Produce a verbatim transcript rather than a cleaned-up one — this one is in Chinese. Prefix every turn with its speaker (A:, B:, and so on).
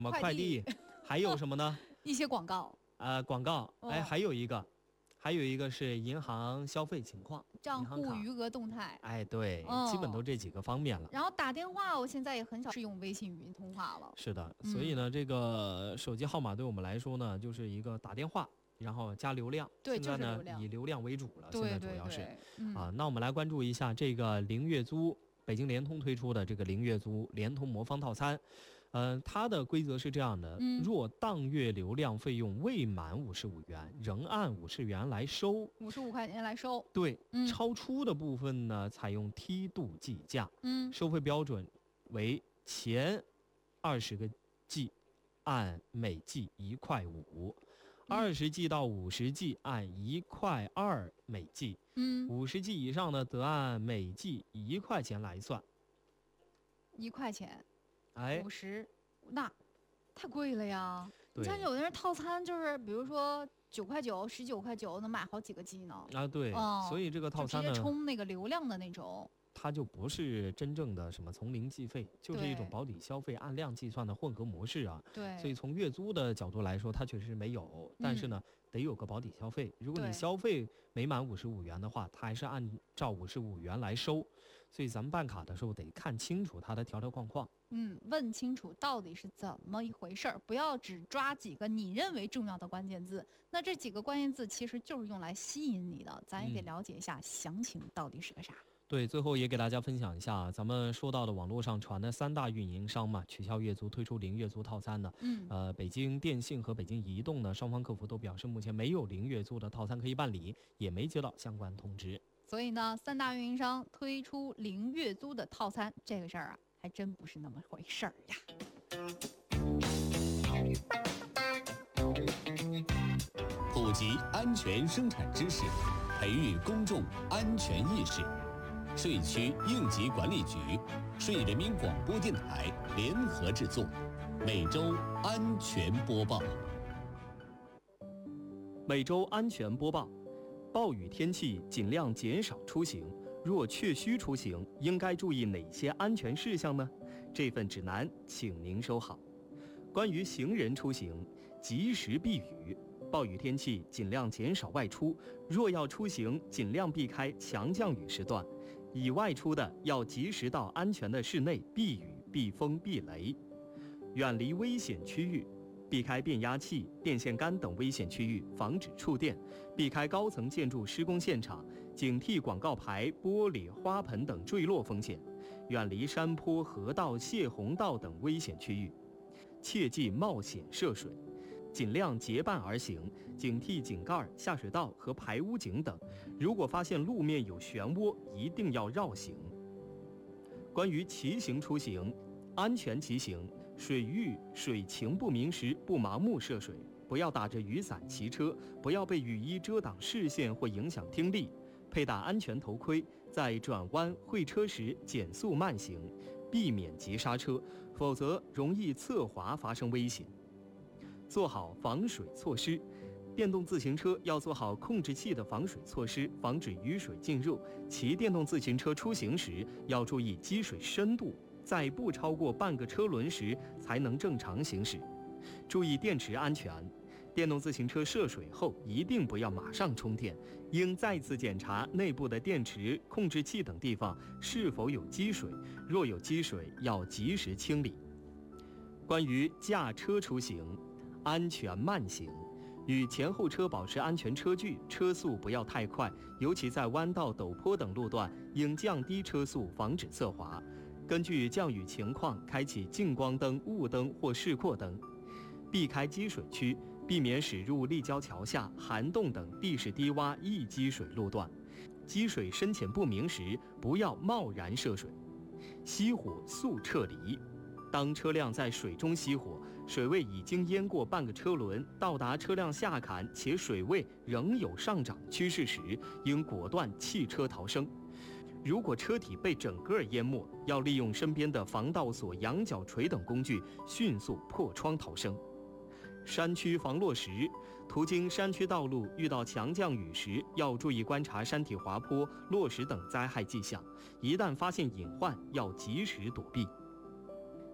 A: 什么快递，还有什么呢？
B: 一些广告。
A: 呃，广告，
B: 哦、
A: 哎，还有一个，还有一个是银行消费情况、
B: 账户余额动态。
A: 哎，对、
B: 哦，
A: 基本都这几个方面了。
B: 然后打电话，我现在也很少是用微信语音通话了。
A: 是的，所以呢，嗯、这个手机号码对我们来说呢，就是一个打电话。然后加流量，
B: 对，
A: 现在呢
B: 就是流量
A: 以流量为主了。
B: 对
A: 现在主要是
B: 对对、嗯、
A: 啊，那我们来关注一下这个零月租，北京联通推出的这个零月租联通魔方套餐，嗯、呃，它的规则是这样的：
B: 嗯、
A: 若当月流量费用未满五十五元，仍按五十元来收，
B: 五十五块钱来收。
A: 对、
B: 嗯，
A: 超出的部分呢，采用梯度计价，
B: 嗯，
A: 收费标准为前二十个 G 按每 G 一块五。二十 G 到五十 G 按一块二每 G，
B: 嗯，
A: 五十 G 以上呢，则按每 G 一块钱来算。
B: 一块钱，
A: 哎，
B: 五十，那太贵了呀！
A: 你
B: 像有的人套餐就是，比如说九块九、十九块九能买好几个 G 呢。
A: 啊，对，
B: 哦、
A: 所以这个套餐呢，
B: 就直接充那个流量的那种。
A: 它就不是真正的什么从零计费，就是一种保底消费按量计算的混合模式啊。
B: 对，
A: 所以从月租的角度来说，它确实没有，但是呢，嗯、得有个保底消费。如果你消费没满五十五元的话，它还是按照五十五元来收。所以咱们办卡的时候得看清楚它的条条框框。
B: 嗯，问清楚到底是怎么一回事儿，不要只抓几个你认为重要的关键字。那这几个关键字其实就是用来吸引你的，咱也得了解一下详情到底是个啥。
A: 嗯对，最后也给大家分享一下，咱们说到的网络上传的三大运营商嘛，取消月租推出零月租套餐的，
B: 嗯，
A: 呃，北京电信和北京移动呢，双方客服都表示目前没有零月租的套餐可以办理，也没接到相关通知。
B: 所以呢，三大运营商推出零月租的套餐，这个事儿啊，还真不是那么回事儿呀。
C: 普及安全生产知识，培育公众安全意识。税区应急管理局、税人民广播电台联合制作，每周安全播报。
A: 每周安全播报：暴雨天气尽量减少出行，若确需出行，应该注意哪些安全事项呢？这份指南请您收好。关于行人出行，及时避雨。暴雨天气尽量减少外出，若要出行，尽量避开强降雨时段。已外出的要及时到安全的室内避雨、避风、避雷。远离危险区域，避开变压器、电线杆等危险区域，防止触电。避开高层建筑施工现场，警惕广告牌、玻璃、花盆等坠落风险。远离山坡、河道、泄洪道等危险区域。切忌冒险涉水。尽量结伴而行，警惕井盖、下水道和排污井等。如果发现路面有漩涡，一定要绕行。关于骑行出行，安全骑行，水域、水情不明时不盲目涉水，不要打着雨伞骑车，不要被雨衣遮挡视线或影响听力。佩戴安全头盔，在转弯、会车时减速慢行，避免急刹车，否则容易侧滑发生危险。做好防水措施，电动自行车要做好控制器的防水措施，防止雨水进入。骑电动自行车出行时要注意积水深度，在不超过半个车轮时才能正常行驶。注意电池安全，电动自行车涉水后一定不要马上充电，应再次检查内部的电池、控制器等地方是否有积水，若有积水要及时清理。关于驾车出行，安全慢行，与前后车保持安全车距，车速不要太快，尤其在弯道、陡坡等路段，应降低车速，防止侧滑。根据降雨情况，开启近光灯、雾灯或示廓灯。避开积水区，避免驶入立交桥下、涵洞等地势低洼易积水路段。积水深浅不明时，不要贸然涉水。熄火速撤离。当车辆在水中熄火，水位已经淹过半个车轮，到达车辆下坎且水位仍有上涨趋势时，应果断弃车逃生。如果车体被整个淹没，要利用身边的防盗锁、羊角锤等工具迅速破窗逃生。山区防落石，途经山区道路遇到强降雨时，要注意观察山体滑坡、落石等灾害迹象，一旦发现隐患，要及时躲避。